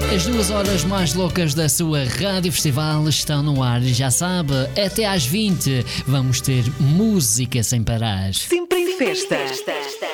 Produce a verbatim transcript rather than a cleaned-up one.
As duas horas mais loucas da sua Rádio Festival estão no ar e já sabe, até às vinte vamos ter música sem parar. Sempre em festa.